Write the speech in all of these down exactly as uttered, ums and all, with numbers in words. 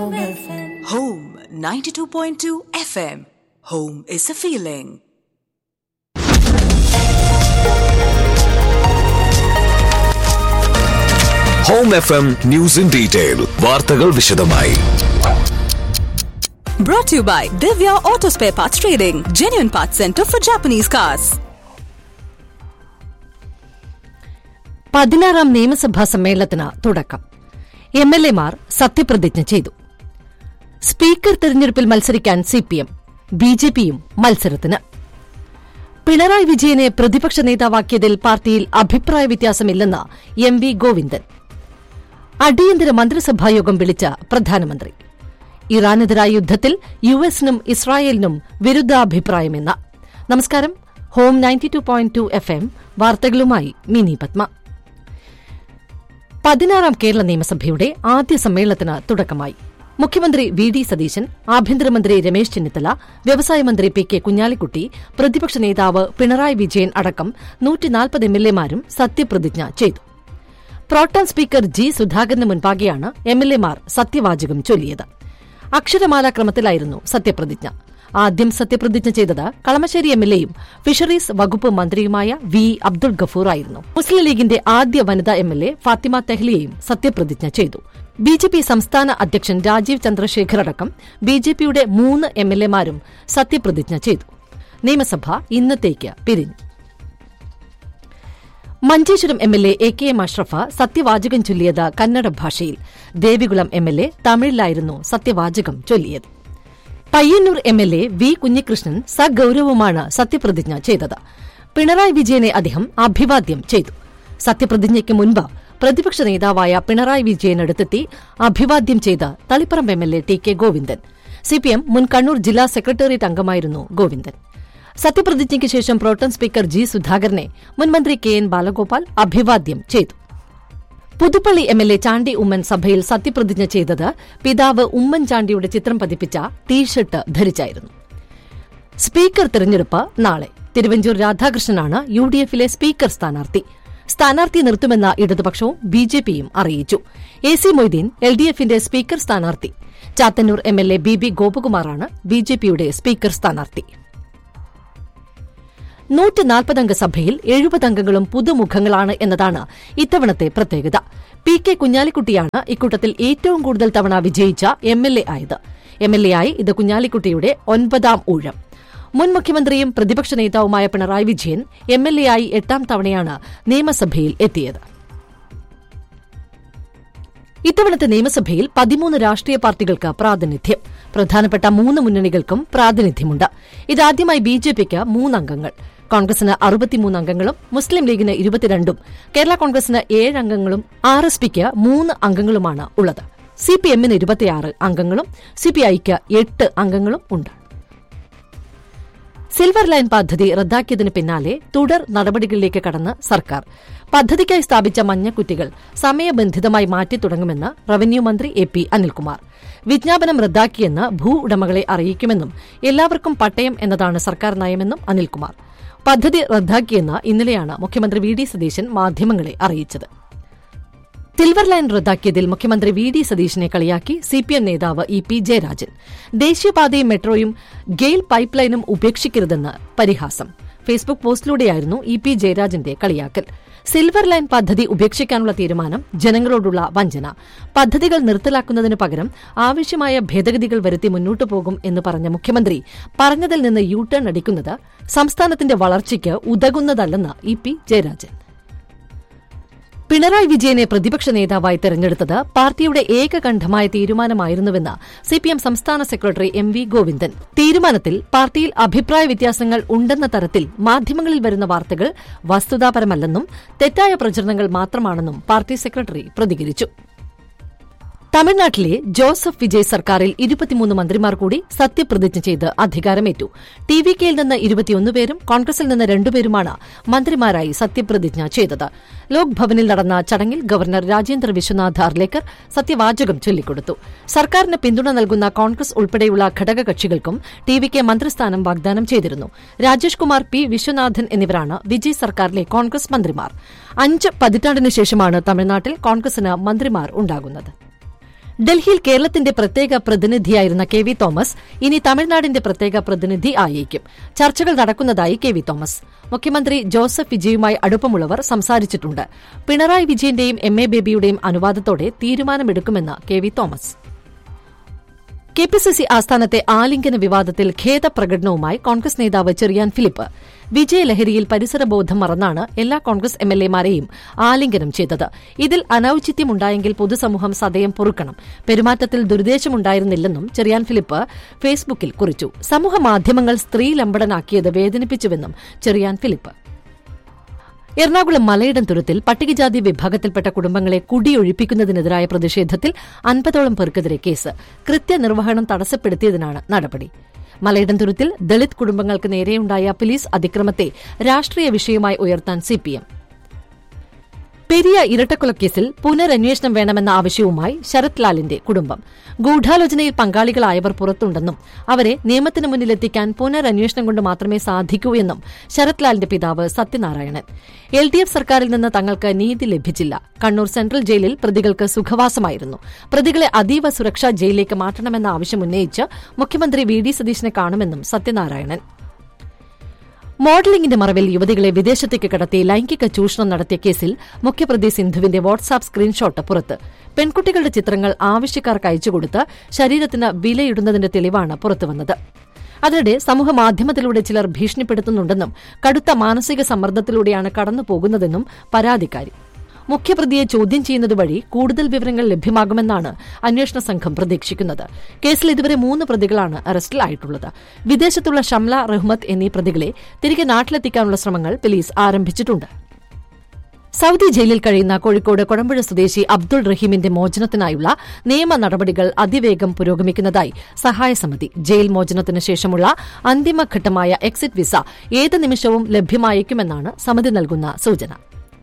Home ninety-two point two F M. Home is a feeling. Home F M News in Detail. വാർത്തകൾ വിശദമായി. Brought to you by Divya Auto Spare Parts Trading, genuine parts center for Japanese cars. പതിനാറാം നിയമസഭാ സമ്മേളനത്തിന് തുടക്കം. M L എമാർ സത്യപ്രതിജ്ഞ ചെയ്തു. Speaker തെരഞ്ഞെടുപ്പിൽ മത്സരിക്കാൻ സിപിഎം, ബിജെപിയും മത്സരത്തിന്. പിണറായി വിജയനെ പ്രതിപക്ഷ നേതാവാക്കിയതിൽ പാർട്ടിയിൽ അഭിപ്രായ വ്യത്യാസമില്ലെന്ന് എം വി ഗോവിന്ദൻ. അടിയന്തര മന്ത്രിസഭായോഗം വിളിച്ച പ്രധാനമന്ത്രി. ഇറാനെതിരായ യുദ്ധത്തിൽ യു എസിനും ഇസ്രായേലിനും വിരുദ്ധാഭിപ്രായമെന്ന്. നമസ്കാരം. Home ninety two point two F M വാർത്തകളുമായി മിനി പത്മ. പതിനാറാം കേരള നിയമസഭയുടെ ആദ്യ സമ്മേളനത്തിന് തുടക്കമായി. മുഖ്യമന്ത്രി വി ഡി സതീശൻ, ആഭ്യന്തരമന്ത്രി രമേശ് ചെന്നിത്തല, വ്യവസായ മന്ത്രി പി കെ കുഞ്ഞാലിക്കുട്ടി, പ്രതിപക്ഷ നേതാവ് പിണറായി വിജയൻ അടക്കം നൂറ്റിനാൽപ്പത് എം എൽ എമാരും സത്യപ്രതിജ്ഞ ചെയ്തു. പ്രോട്ടം സ്പീക്കർ ജി സുധാകരന് മുൻപാകെയാണ് എം എൽ എമാർ സത്യവാചകം ചൊല്ലിയത്. അക്ഷരമാല ക്രമത്തിലായിരുന്നു സത്യപ്രതിജ്ഞ. ആദ്യം സത്യപ്രതിജ്ഞ ചെയ്തത് കളമശ്ശേരി എം എൽ എയും ഫിഷറീസ് വകുപ്പ് മന്ത്രിയുമായ വി അബ്ദുൾ ഗഫൂർ ആയിരുന്നു. മുസ്ലിം ലീഗിന്റെ ആദ്യ വനിതാ എം എൽ എ ഫാത്തിമ തെഹ്ലിയയും സത്യപ്രതിജ്ഞ ചെയ്തു. ബി ജെ പി സംസ്ഥാന അധ്യക്ഷൻ രാജീവ് ചന്ദ്രശേഖർ അടക്കം ബി ജെ പിയുടെ മൂന്ന് എം എൽ എമാരും സത്യപ്രതിജ്ഞ ചെയ്തു. നിയമസഭ ഇന്നത്തേക്ക് പിരിഞ്ഞു. Manjeshwaram M L A A K M Ashraf സത്യവാചകം ചൊല്ലിയത് കന്നഡ ഭാഷയിൽ. ദേവികുളം എം എൽ എ തമിഴിലായിരുന്നു സത്യവാചകം ചൊല്ലിയത്. Payyanur M L A V Kunhikrishnan സഗൌരവമാണ് സത്യപ്രതിജ്ഞ ചെയ്തത്. പിണറായി വിജയനെ അദ്ദേഹം അഭിവാദ്യം ചെയ്തു. സത്യപ്രതിജ്ഞയ്ക്ക് മുൻപ് പ്രതിപക്ഷ നേതാവായ പിണറായി വിജയനടുത്തെത്തി അഭിവാദ്യം ചെയ്ത് Taliparamba M L A T K Govindan. CPM മുൻ കണ്ണൂർ ജില്ലാ സെക്രട്ടേറിയറ്റ് അംഗമായിരുന്നു ഗോവിന്ദൻ. സത്യപ്രതിജ്ഞയ്ക്ക് ശേഷം പ്രോട്ടം സ്പീക്കർ ജി സുധാകരനെ മുൻമന്ത്രി കെ എൻ ബാലഗോപാൽ അഭിവാദ്യം ചെയ്തു. Puthuppally M L A Chandy Oommen സഭയിൽ സത്യപ്രതിജ്ഞ ചെയ്തത് പിതാവ് ഉമ്മൻചാണ്ടിയുടെ ചിത്രം പതിപ്പിച്ച ടീഷർട്ട് ധരിച്ചായിരുന്നു. സ്പീക്കർ തെരഞ്ഞെടുപ്പ് നാളെ. തിരുവഞ്ചൂർ രാധാകൃഷ്ണനാണ് യു ഡി എഫിലെ സ്പീക്കർ സ്ഥാനാർത്ഥി. സ്ഥാനാർത്ഥി നിർത്തുമെന്ന ഇടതുപക്ഷവും ബി ജെ പിയും അറിയിച്ചു. A C Moideen L D എഫിന്റെ സ്പീക്കർ സ്ഥാനാർത്ഥി. Chathannoor M L A B B ഗോപകുമാറാണ് B J പിയുടെ സ്പീക്കർ സ്ഥാനാർത്ഥി. നൂറ്റിനാൽപ്പതംഗ സഭയിൽ എഴുപത് അംഗങ്ങളും പുതുമുഖങ്ങളാണ് എന്നതാണ് ഇത്തവണത്തെ പ്രത്യേകത. പി കെ കുഞ്ഞാലിക്കുട്ടിയാണ് ഇക്കൂട്ടത്തിൽ ഏറ്റവും കൂടുതൽ തവണ വിജയിച്ച എം എൽ എ ആയത്. എം എൽ എ ആയി ഇത് കുഞ്ഞാലിക്കുട്ടിയുടെ ഒൻപതാം ഊഴം. മുൻ മുഖ്യമന്ത്രിയും പ്രതിപക്ഷ നേതാവുമായ Pinarayi Vijayan M L A ആയി എട്ടാം തവണയാണ് നിയമസഭയിൽ എത്തിയത്. ഇത്തവണത്തെ നിയമസഭയിൽ പതിമൂന്ന് രാഷ്ട്രീയ പാർട്ടികൾക്ക് പ്രാതിനിധ്യം. പ്രധാനപ്പെട്ട മൂന്ന് മുന്നണികൾക്കും പ്രാതിനിധ്യമുണ്ട്. ഇതാദ്യമായി ബി ജെ പിക്ക് മൂന്നംഗങ്ങൾ, കോൺഗ്രസിന് അറുപത്തിമൂന്ന് അംഗങ്ങളും മുസ്ലിം ലീഗിന് ഇരുപത്തിരണ്ടും കേരള കോൺഗ്രസിന് ഏഴ് അംഗങ്ങളും ആർ എസ് പിക്ക് മൂന്ന് അംഗങ്ങളുമാണ് ഉള്ളത്. സിപിഎമ്മിന് ഇരുപത്തിയാറ് അംഗങ്ങളും സിപിഐക്ക് എട്ട് അംഗങ്ങളും ഉണ്ട്. സിൽവർ ലൈൻ പദ്ധതി റദ്ദാക്കിയതിന് പിന്നാലെ തുടർ നടപടികളിലേക്ക് കടന്ന് സർക്കാർ. പദ്ധതിക്കായി സ്ഥാപിച്ച മഞ്ഞക്കുറ്റികൾ സമയബന്ധിതമായി മാറ്റിത്തുടങ്ങുമെന്ന് റവന്യൂ മന്ത്രി എ പി അനിൽകുമാർ. വിജ്ഞാപനം റദ്ദാക്കിയെന്ന് ഭൂ ഉടമകളെ അറിയിക്കുമെന്നും എല്ലാവർക്കും പട്ടയം എന്നതാണ് സർക്കാർ നയമെന്നും അനിൽകുമാർ. പദ്ധതി റദ്ദാക്കിയെന്ന് ഇന്നലെയാണ് മുഖ്യമന്ത്രി വി ഡി സതീശൻ മാധ്യമങ്ങളെ അറിയിച്ചത്. സിൽവർ ലൈൻ റദ്ദാക്കിയതിൽ മുഖ്യമന്ത്രി വി ഡി സതീശനെ കളിയാക്കി സിപിഎം നേതാവ് E P Jayarajan. ദേശീയപാതയും മെട്രോയും GAIL pipe ലൈനും ഉപേക്ഷിക്കരുതെന്ന് പരിഹാസം. ഫേസ്ബുക്ക് പോസ്റ്റിലൂടെയായിരുന്നു ഇ പി ജയരാജന്റെ കളിയാക്കൽ. സിൽവർ ലൈൻ പദ്ധതി ഉപേക്ഷിക്കാനുള്ള തീരുമാനം ജനങ്ങളോടുള്ള വഞ്ചന. പദ്ധതികൾ നിർത്തലാക്കുന്നതിനു പകരം ആവശ്യമായ ഭേദഗതികൾ വരുത്തി മുന്നോട്ടു പോകും എന്ന് പറഞ്ഞ മുഖ്യമന്ത്രി പറഞ്ഞതിൽ നിന്ന് യു ടേൺ അടിക്കുന്നത് സംസ്ഥാനത്തിന്റെ വളർച്ചയ്ക്ക് ഉതകുന്നതല്ലെന്ന് ഇ പി ജയരാജൻ. പിണറായി വിജയനെ പ്രതിപക്ഷ നേതാവായി തെരഞ്ഞെടുത്തത് പാർട്ടിയുടെ ഏകകണ്ഠമായ തീരുമാനമായിരുന്നുവെന്ന് സിപിഎം സംസ്ഥാന സെക്രട്ടറി എം വി ഗോവിന്ദൻ. തീരുമാനത്തിൽ പാർട്ടിയിൽ അഭിപ്രായ വ്യത്യാസങ്ങൾ ഉണ്ടെന്ന തരത്തിൽ മാധ്യമങ്ങളിൽ വരുന്ന വാർത്തകൾ വസ്തുതാപരമല്ലെന്നും തെറ്റായ പ്രചരണങ്ങൾ മാത്രമാണെന്നും പാർട്ടി സെക്രട്ടറി പ്രതികരിച്ചു. തമിഴ്നാട്ടിലെ ജോസഫ് വിജയ് സർക്കാരിൽ ഇരുപത്തിമൂന്ന് മന്ത്രിമാർ കൂടി സത്യപ്രതിജ്ഞ ചെയ്ത് അധികാരമേറ്റു. ടി വി കെയിൽ നിന്ന് ഇരുപത്തിയൊന്ന് പേരും കോൺഗ്രസിൽ നിന്ന് രണ്ടുപേരുമാണ് മന്ത്രിമാരായി സത്യപ്രതിജ്ഞ ചെയ്തത്. ലോക് ഭവനിൽ നടന്ന ചടങ്ങിൽ ഗവർണർ രാജേന്ദ്ര വിശ്വനാഥ് അർലേക്കർ സത്യവാചകം ചൊല്ലിക്കൊടുത്തു. സർക്കാരിന് പിന്തുണ നൽകുന്ന കോൺഗ്രസ് ഉൾപ്പെടെയുള്ള ഘടകകക്ഷികൾക്കും ടി വി കെ മന്ത്രിസ്ഥാനം വാഗ്ദാനം ചെയ്തിരുന്നു. രാജേഷ് കുമാർ, പി വിശ്വനാഥൻ എന്നിവരാണ് വിജയ് സർക്കാരിലെ കോൺഗ്രസ് മന്ത്രിമാർ. അഞ്ച് പതിറ്റാണ്ടിനു ശേഷമാണ് തമിഴ്നാട്ടിൽ കോൺഗ്രസിന് മന്ത്രിമാർ ഉണ്ടാകുന്നത്. ഡൽഹിയിൽ കേരളത്തിന്റെ പ്രത്യേക പ്രതിനിധിയായിരുന്ന കെ വി തോമസ് ഇനി തമിഴ്നാടിന്റെ പ്രത്യേക പ്രതിനിധി ആയേക്കും. ചർച്ചകൾ നടക്കുന്നതായി കെ വി തോമസ്. മുഖ്യമന്ത്രി ജോസഫ് വിജയുമായി അടുപ്പമുള്ളവർ സംസാരിച്ചിട്ടുണ്ട്. പിണറായി വിജയന്റെയും എം എ ബേബിയുടെയും അനുവാദത്തോടെ തീരുമാനമെടുക്കുമെന്ന് K V Thomas. K P C C ആസ്ഥാനത്തെ ആലിംഗന വിവാദത്തിൽ ഖേദപ്രകടനവുമായി കോൺഗ്രസ് നേതാവ് ചെറിയാൻ ഫിലിപ്പ്. വിജയലഹരിയിൽ പരിസരബോധം മറന്നാണ് എല്ലാ കോൺഗ്രസ് എം എൽ എമാരെയും ആലിംഗനം ചെയ്തത്. ഇതിൽ അനൌചിത്യമുണ്ടായെങ്കിൽ പൊതുസമൂഹം സദയം പൊറുക്കണം. പെരുമാറ്റത്തിൽ ദുരുദ്ദേശമുണ്ടായിരുന്നില്ലെന്നും ചെറിയാൻ ഫിലിപ്പ് ഫേസ്ബുക്കിൽ കുറിച്ചു. സമൂഹമാധ്യമങ്ങൾ സ്ത്രീലമ്പടനാക്കിയത് വേദനിപ്പിച്ചുവെന്നും ചെറിയാൻ ഫിലിപ്പ്. എറണാകുളം മലയിടം തുരുത്തിൽ പട്ടികജാതി വിഭാഗത്തിൽപ്പെട്ട കുടുംബങ്ങളെ കുടിയൊഴിപ്പിക്കുന്നതിനെതിരായ പ്രതിഷേധത്തിൽ അൻപതോളം പേർക്കെതിരെ കേസ്. കൃത്യനിർവഹണം തടസ്സപ്പെടുത്തിയതിനാണ് നടപടി. മലയിടം തുരുത്തിൽ ദളിത് കുടുംബങ്ങൾക്ക് നേരെയുണ്ടായ പോലീസ് അതിക്രമത്തെ രാഷ്ട്രീയ വിഷയമായി ഉയർത്താൻ സിപിഎം. പെരിയ ഇരട്ടക്കൊലക്കേസിൽ പുനരന്വേഷണം വേണമെന്ന ആവശ്യവുമായി ശരത് ലാലിന്റെ കുടുംബം. ഗൂഢാലോചനയിൽ പങ്കാളികളായവർ പുറത്തുണ്ടെന്നും അവരെ നിയമത്തിന് മുന്നിലെത്തിക്കാൻ പുനരന്വേഷണം കൊണ്ട് മാത്രമേ സാധിക്കൂ എന്നും ശരത് ലാലിന്റെ പിതാവ് സത്യനാരായണൻ. എൽ ഡി എഫ് സർക്കാരിൽ നിന്ന് തങ്ങൾക്ക് നീതി ലഭിച്ചില്ല. കണ്ണൂർ സെൻട്രൽ ജയിലിൽ പ്രതികൾക്ക് സുഖവാസമായിരുന്നു. പ്രതികളെ അതീവ സുരക്ഷാ ജയിലിലേക്ക് മാറ്റണമെന്ന ആവശ്യം ഉന്നയിച്ച് മുഖ്യമന്ത്രി വി ഡി സതീശനെ കാണുമെന്നും സത്യനാരായണൻ. മോഡലിംഗിന്റെ മറവിൽ യുവതികളെ വിദേശത്തേക്ക് കടത്തി ലൈംഗിക ചൂഷണം നടത്തിയ കേസിൽ മുഖ്യപ്രതി സിന്ധുവിന്റെ വാട്സാപ്പ് സ്ക്രീൻഷോട്ട് പുറത്ത്. പെൺകുട്ടികളുടെ ചിത്രങ്ങൾ ആവശ്യക്കാർക്ക് അയച്ചുകൊടുത്ത് ശരീരത്തിന് വിലയിടുന്നതിന്റെ തെളിവാണ് പുറത്തുവന്നത്. അതിനിടെ സമൂഹമാധ്യമത്തിലൂടെ ചിലർ ഭീഷണിപ്പെടുത്തുന്നുണ്ടെന്നും കടുത്ത മാനസിക സമ്മർദ്ദത്തിലൂടെയാണ് കടന്നുപോകുന്നതെന്നും പരാതിക്കാരി. മുഖ്യപ്രതിയെ ചോദ്യം ചെയ്യുന്നത് വഴി കൂടുതൽ വിവരങ്ങൾ ലഭ്യമാകുമെന്നാണ് അന്വേഷണ സംഘം പ്രതീക്ഷിക്കുന്നത്. കേസിൽ ഇതുവരെ മൂന്ന് പ്രതികളാണ് അറസ്റ്റിലായിട്ടുള്ളത്. വിദേശത്തുള്ള ഷംല റഹ്മത്ത് എന്നീ പ്രതികളെ തിരികെ നാട്ടിലെത്തിക്കാനുള്ള ശ്രമങ്ങൾ പോലീസ് ആരംഭിച്ചിട്ടുണ്ട്. സൌദി ജയിലിൽ കഴിയുന്ന കോഴിക്കോട് കൊടമ്പുഴ സ്വദേശി അബ്ദുൾ റഹീമിന്റെ മോചനത്തിനായുള്ള നിയമ നടപടികൾ അതിവേഗം പുരോഗമിക്കുന്നതായി സഹായസമിതി. ജയിൽ മോചനത്തിന് ശേഷമുള്ള അന്തിമഘട്ടമായ എക്സിറ്റ് വിസ ഏത് നിമിഷവും ലഭ്യമായേക്കുമെന്നാണ് സമിതി നൽകുന്ന സൂചന.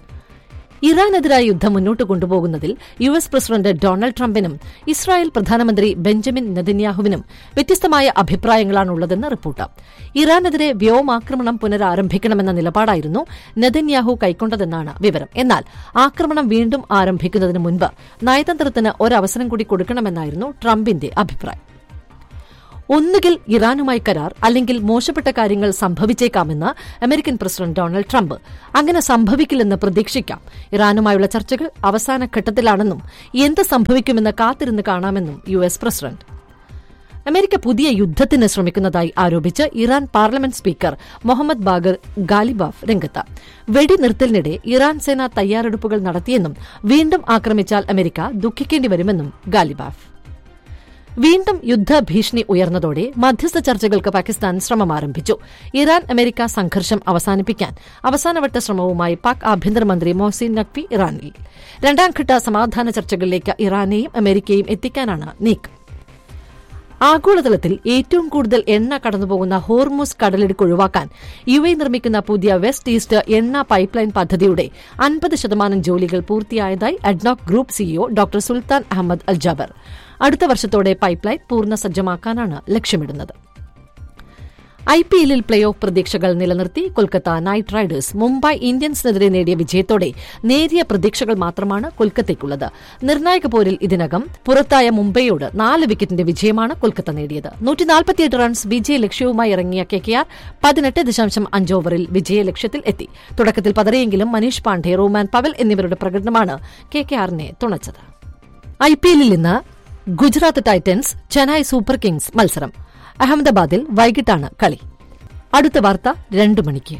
ഇറാനെതിരായ യുദ്ധം മുന്നോട്ട് കൊണ്ടുപോകുന്നതിൽ U S president Donald ട്രംപിനും Israel പ്രധാനമന്ത്രി ബെഞ്ചമിൻ നെതന്യാഹുവിനും വ്യത്യസ്തമായ അഭിപ്രായങ്ങളാണുള്ളതെന്ന് റിപ്പോർട്ട്. ഇറാനെതിരെ വ്യോമാക്രമണം പുനരാരംഭിക്കണമെന്ന നിലപാടായിരുന്നു നെതന്യാഹു കൈക്കൊണ്ടതെന്നാണ് വിവരം. എന്നാൽ ആക്രമണം വീണ്ടും ആരംഭിക്കുന്നതിന് മുൻപ് നയതന്ത്രത്തിന് ഒരവസരം കൂടി കൊടുക്കണമെന്നായിരുന്നു ട്രംപിന്റെ അഭിപ്രായം. ഒന്നുകിൽ ഇറാനുമായി കരാർ, അല്ലെങ്കിൽ മോശപ്പെട്ട കാര്യങ്ങൾ സംഭവിച്ചേക്കാമെന്ന് അമേരിക്കൻ പ്രസിഡന്റ് ഡൊണാൾഡ് ട്രംപ്. അങ്ങനെ സംഭവിക്കില്ലെന്ന് പ്രതീക്ഷിക്കാം. ഇറാനുമായുള്ള ചർച്ചകൾ അവസാന ഘട്ടത്തിലാണെന്നും എന്ത് സംഭവിക്കുമെന്ന് കാത്തിരുന്ന് കാണാമെന്നും യു എസ് പ്രസിഡന്റ്. അമേരിക്ക പുതിയ യുദ്ധത്തിന് ശ്രമിക്കുന്നതായി ആരോപിച്ച് Iran parliament speaker Mohammad Bagher Ghalibaf രംഗത്ത്. വെടിനിർത്തലിനിടെ ഇറാൻ സേന തയ്യാറെടുപ്പുകൾ നടത്തിയെന്നും വീണ്ടും ആക്രമിച്ചാൽ അമേരിക്ക ദുഃഖിക്കേണ്ടി വരുമെന്നും ഗാലിബാഫ്. വീണ്ടും യുദ്ധഭീഷണി ഉയർന്നതോടെ മധ്യസ്ഥ ചർച്ചകൾക്ക് പാകിസ്ഥാൻ ശ്രമം ആരംഭിച്ചു. ഇറാൻ അമേരിക്ക സംഘർഷം അവസാനിപ്പിക്കാൻ അവസാനവട്ട ശ്രമവുമായി പാക് ആഭ്യന്തരമന്ത്രി മൊഹ്സിൻ നഖ്വി ഇറാനിൽ. രണ്ടാംഘട്ട സമാധാന ചർച്ചകളിലേക്ക് ഇറാനെയും അമേരിക്കയും എത്തിക്കാനാണ് നീക്കം. ആഗോളതലത്തിൽ ഏറ്റവും കൂടുതൽ എണ്ണ കടന്നുപോകുന്ന ഹോർമുസ് കടലിടുക്ക് ഒഴിവാക്കാൻ യു എ നിർമ്മിക്കുന്ന പുതിയ വെസ്റ്റ് ഈസ്റ്റ് എണ്ണ പൈപ്പ്ലൈൻ പദ്ധതിയുടെ അൻപത് ശതമാനം ജോലികൾ പൂർത്തിയായതായി അഡ്നോക് ഗ്രൂപ്പ് സിഇഒ ഡോക്ടർ സുൽത്താൻ അഹമ്മദ് അൽ ജാബർ. അടുത്ത വർഷത്തോടെ പൈപ്പ്ലൈൻ പൂർണ്ണ സജ്ജമാക്കാനാണ് ലക്ഷ്യമിടുന്നത്. ഐ പി എല്ലിൽ പ്ലേ ഓഫ് പ്രതീക്ഷകൾ നിലനിർത്തി കൊൽക്കത്ത നൈറ്റ് റൈഡേഴ്സ്. മുംബൈ ഇന്ത്യൻസിനെതിരെ നേടിയ വിജയത്തോടെ നേരിയ പ്രതീക്ഷകൾ മാത്രമാണ് കൊൽക്കത്തയ്ക്കുള്ളത്. നിർണായക പോരിൽ ഇതിനകം പുറത്തായ മുംബൈയോട് നാല് വിക്കറ്റിന്റെ വിജയമാണ് കൊൽക്കത്ത നേടിയത്. നൂറ്റിനാൽപ്പത്തിയെട്ട് റൺസ് വിജയലക്ഷ്യവുമായി ഇറങ്ങിയ കെ കെ ആർ പതിനെട്ട് ദശാംശം അഞ്ച് ഓവറിൽ വിജയലക്ഷ്യത്തിൽ എത്തി. തുടക്കത്തിൽ പതറിയെങ്കിലും മനീഷ് പാണ്ഡെ, റോമാൻ പവൽ എന്നിവരുടെ പ്രകടനമാണ് കെ കെ ആറിനെ തുണച്ചത്. ഐ പി എല്ലിൽ ഇന്ന് Gujarat Titans Chennai super Kings മത്സരം. അഹമ്മദാബാദിൽ വൈകിട്ടാണ് കളി. അടുത്ത വാർത്ത രണ്ടു മണിക്ക്.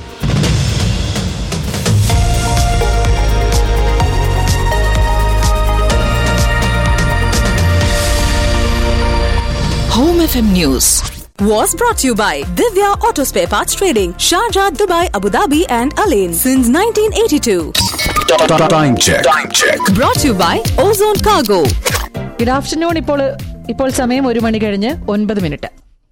Home F M News was brought to you by Divya Auto Spare Parts Trading, Sharjah, Dubai, Abu Dhabi and Alain since nineteen eighty-two. Time check. Time check. Brought to you by Ozone Cargo. Good afternoon. ഇപ്പോൾ ഇപ്പോൾ സമയം ഒരു മണി കഴിഞ്ഞ് ഒൻപത് minute.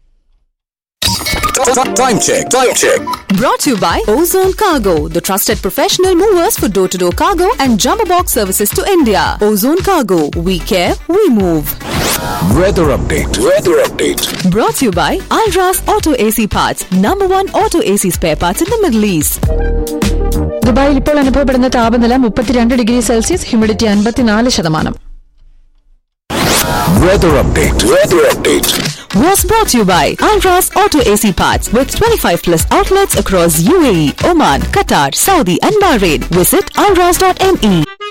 Time check. Time check. Brought to you by Ozone Cargo, the trusted professional movers for door-to-door cargo and jumbo box services to India. Ozone Cargo, we care, we move. Weather update. Weather update. Brought to you by Alras Auto A C Parts, number one auto A C spare parts in the Middle East. ദുബായിൽ ഇപ്പോൾ അനുഭവപ്പെടുന്ന താപനില മുപ്പത്തിരണ്ട് degree Celsius, humidity അൻപത്തിനാല് ശതമാനം. Weather update. Weather update. Was brought to you by Alras Auto A C Parts with twenty-five plus outlets across U A E, Oman, Qatar, Saudi and Bahrain. Visit alras dot m e.